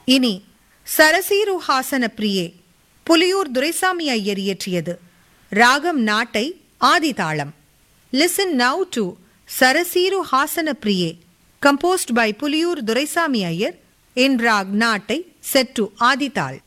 இனி சரசீரு ஹாசன பிரியே புலியூர் துரைசாமி ஐயர் இயற்றியது. ராகம் நாட்டை ஆதிதாளம். Listen now to சரசீரு ஹாசன பிரியே composed by Puliyur Duraisamy Iyer in rock நாட்டை set to ஆதிதாள்.